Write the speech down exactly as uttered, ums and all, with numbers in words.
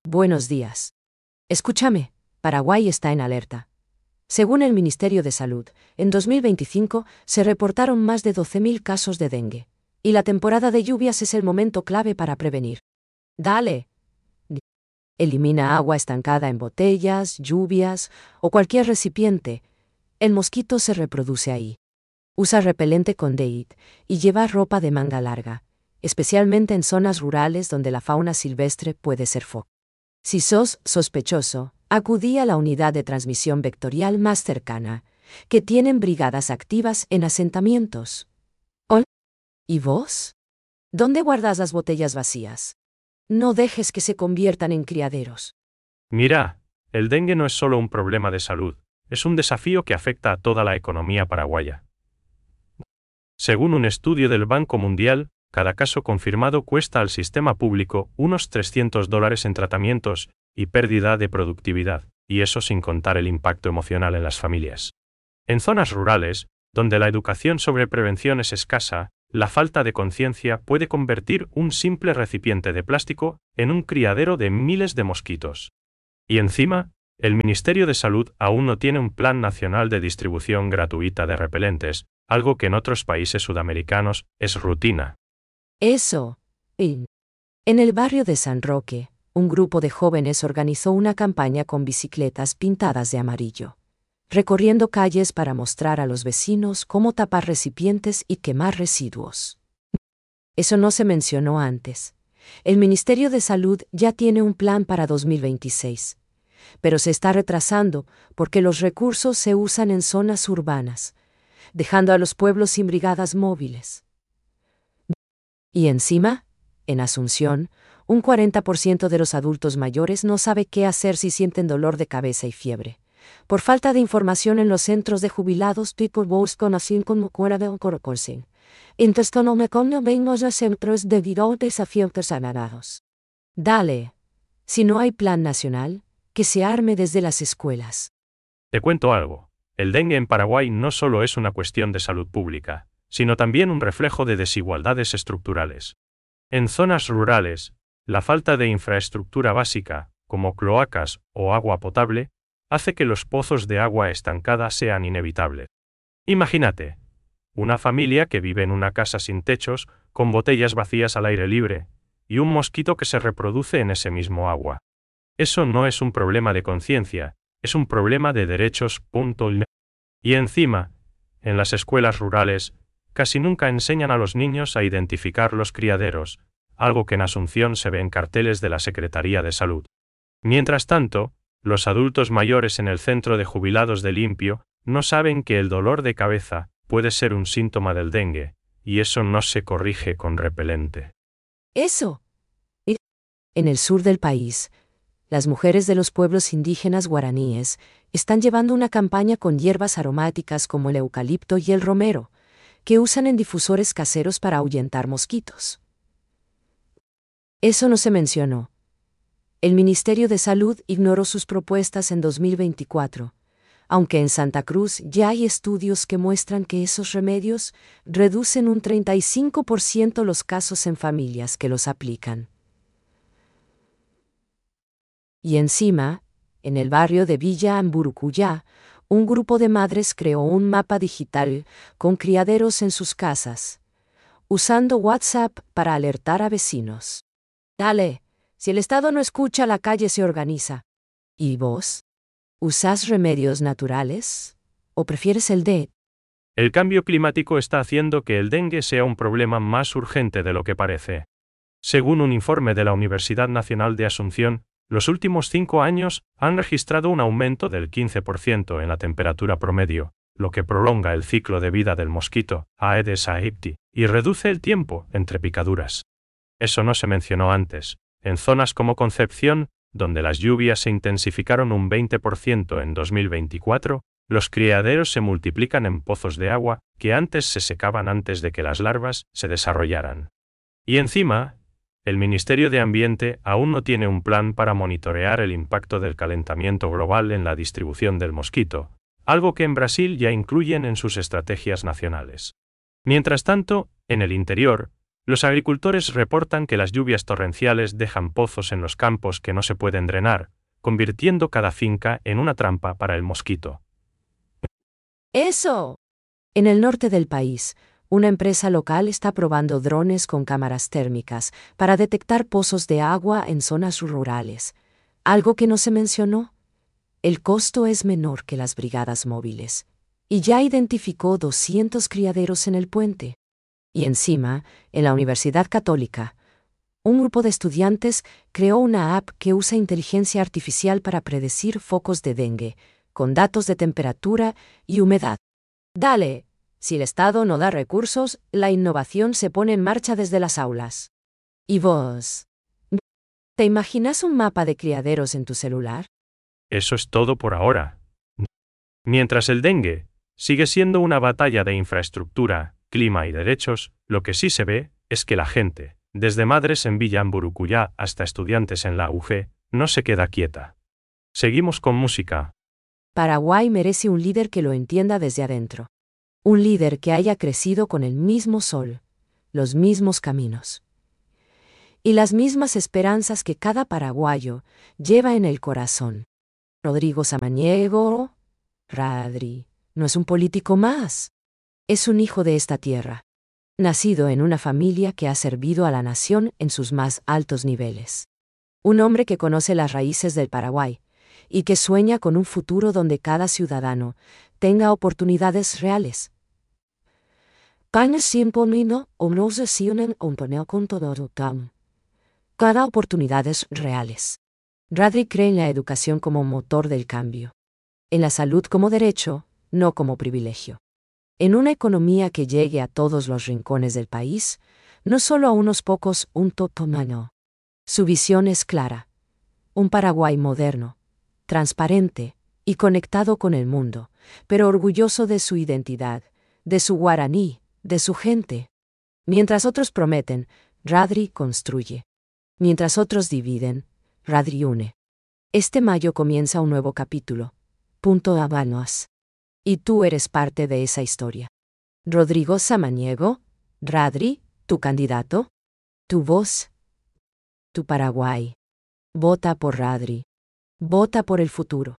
Buenos días. Escúchame, Paraguay está en alerta. Según el Ministerio de Salud, en dos mil veinticinco se reportaron más de doce mil casos de dengue, y la temporada de lluvias es el momento clave para prevenir. Dale. Elimina agua estancada en botellas, lluvias o cualquier recipiente. El mosquito se reproduce ahí. Usa repelente con D I T y lleva ropa de manga larga, especialmente en zonas rurales donde la fauna silvestre puede ser foco. Si sos sospechoso, acudí a la unidad de transmisión vectorial más cercana, que tienen brigadas activas en asentamientos. ¿Hola? ¿Y vos? ¿Dónde guardas las botellas vacías? No dejes que se conviertan en criaderos. Mira, el dengue no es solo un problema de salud, es un desafío que afecta a toda la economía paraguaya. Según un estudio del Banco Mundial, cada caso confirmado cuesta al sistema público unos trescientos dólares en tratamientos y pérdida de productividad, y eso sin contar el impacto emocional en las familias. En zonas rurales, donde la educación sobre prevención es escasa, la falta de conciencia puede convertir un simple recipiente de plástico en un criadero de miles de mosquitos. Y encima, el Ministerio de Salud aún no tiene un plan nacional de distribución gratuita de repelentes, algo que en otros países sudamericanos es rutina. Eso. En el barrio de San Roque, un grupo de jóvenes organizó una campaña con bicicletas pintadas de amarillo, recorriendo calles para mostrar a los vecinos cómo tapar recipientes y quemar residuos. Eso no se mencionó antes. El Ministerio de Salud ya tiene un plan para dos mil veintiséis, pero se está retrasando porque los recursos se usan en zonas urbanas, dejando a los pueblos sin brigadas móviles. Y encima, en Asunción, un cuarenta por ciento de los adultos mayores no sabe qué hacer si sienten dolor de cabeza y fiebre, por falta de información en los centros de jubilados tipo buscan así como cuera de un corocorsin. Entonces no me convengo los centros debido a desafíos sanadados. Dale. Si no hay plan nacional, que se arme desde las escuelas. Te cuento algo. El dengue en Paraguay no solo es una cuestión de salud pública, sino también un reflejo de desigualdades estructurales. En zonas rurales, la falta de infraestructura básica, como cloacas o agua potable, hace que los pozos de agua estancada sean inevitables. Imagínate, una familia que vive en una casa sin techos, con botellas vacías al aire libre, y un mosquito que se reproduce en ese mismo agua. Eso no es un problema de conciencia, es un problema de derechos. Punto. Y encima, en las escuelas rurales, casi nunca enseñan a los niños a identificar los criaderos, algo que en Asunción se ve en carteles de la Secretaría de Salud. Mientras tanto, los adultos mayores en el centro de jubilados de Limpio no saben que el dolor de cabeza puede ser un síntoma del dengue, y eso no se corrige con repelente. Eso. En el sur del país, las mujeres de los pueblos indígenas guaraníes están llevando una campaña con hierbas aromáticas como el eucalipto y el romero, que usan en difusores caseros para ahuyentar mosquitos. Eso no se mencionó. El Ministerio de Salud ignoró sus propuestas en dos mil veinticuatro, aunque en Santa Cruz ya hay estudios que muestran que esos remedios reducen un treinta y cinco por ciento los casos en familias que los aplican. Y encima, en el barrio de Villa Amburucuyá, un grupo de madres creó un mapa digital con criaderos en sus casas, usando WhatsApp para alertar a vecinos. Dale, si el Estado no escucha, la calle se organiza. ¿Y vos? ¿Usás remedios naturales? ¿O prefieres el D E T? El cambio climático está haciendo que el dengue sea un problema más urgente de lo que parece. Según un informe de la Universidad Nacional de Asunción, los últimos cinco años han registrado un aumento del quince por ciento en la temperatura promedio, lo que prolonga el ciclo de vida del mosquito, Aedes aegypti, y reduce el tiempo entre picaduras. Eso no se mencionó antes. En zonas como Concepción, donde las lluvias se intensificaron un veinte por ciento en dos mil veinticuatro, los criaderos se multiplican en pozos de agua que antes se secaban antes de que las larvas se desarrollaran. Y encima, el Ministerio de Ambiente aún no tiene un plan para monitorear el impacto del calentamiento global en la distribución del mosquito, algo que en Brasil ya incluyen en sus estrategias nacionales. Mientras tanto, en el interior, Los agricultores reportan que las lluvias torrenciales dejan pozos en los campos que no se pueden drenar, convirtiendo cada finca en una trampa para el mosquito. ¡Eso! En el norte del país, una empresa local está probando drones con cámaras térmicas para detectar pozos de agua en zonas rurales. Algo que no se mencionó. El costo es menor que las brigadas móviles. Y ya identificó doscientos criaderos en el puente. Y encima, en la Universidad Católica, un grupo de estudiantes creó una app que usa inteligencia artificial para predecir focos de dengue, con datos de temperatura y humedad. Dale, si el Estado no da recursos, la innovación se pone en marcha desde las aulas. ¿Y vos? ¿Te imaginas un mapa de criaderos en tu celular? Eso es todo por ahora. Mientras el dengue sigue siendo una batalla de infraestructura, clima y derechos, lo que sí se ve es que la gente, desde madres en Villa Amburucuyá hasta estudiantes en la U F E, no se queda quieta. Seguimos con música. Paraguay merece un líder que lo entienda desde adentro. Un líder que haya crecido con el mismo sol, los mismos caminos y las mismas esperanzas que cada paraguayo lleva en el corazón. Rodrigo Samaniego, Radri, no es un político más. Es un hijo de esta tierra, nacido en una familia que ha servido a la nación en sus más altos niveles. Un hombre que conoce las raíces del Paraguay y que sueña con un futuro donde cada ciudadano tenga oportunidades reales. Cada oportunidades reales. Radri cree en la educación como motor del cambio. En la salud como derecho, no como privilegio. En una economía que llegue a todos los rincones del país, no solo a unos pocos, un totomano. Su visión es clara. Un Paraguay moderno, transparente y conectado con el mundo, pero orgulloso de su identidad, de su guaraní, de su gente. Mientras otros prometen, Radri construye. Mientras otros dividen, Radri une. Este mayo comienza un nuevo capítulo. Punto Habanos. Y tú eres parte de esa historia. Rodrigo Samaniego, Radri, tu candidato, tu voz, tu Paraguay. Vota por Radri. Vota por el futuro.